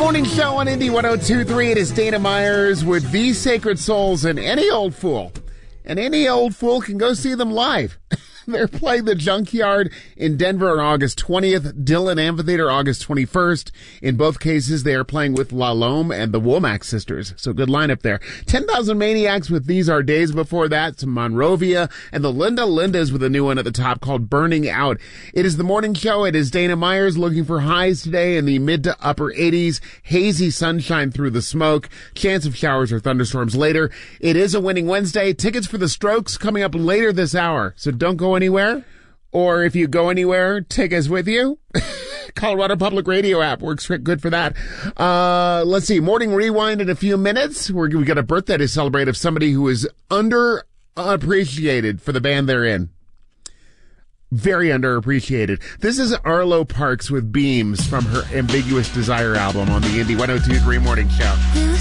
Morning show on Indy 102.3. It is Dana Myers with The Sacred Souls and Any Old Fool. And any old fool can go see them live. They're playing the Junkyard in Denver on August 20th, Dillon Amphitheater August 21st. In both cases, they are playing with La Lome and the Womack Sisters. So good lineup there. 10,000 Maniacs with These Are Days before that, some Monrovia, and the Linda Lindas with a new one at the top called Burning Out. It is the morning show. It is Dana Myers looking for highs today in the mid to upper 80s. Hazy sunshine through the smoke. Chance of showers or thunderstorms later. It is a winning Wednesday. Tickets for the Strokes coming up later this hour. So don't go anywhere, or if you go anywhere, take us with you. Colorado Public Radio app works good for that. Let's see, Morning Rewind in a few minutes. We got a birthday to celebrate of somebody who is underappreciated for the band they're in. Very underappreciated. This is Arlo Parks with Beams from her Ambiguous Desire album on the Indy 102.3 Morning Show.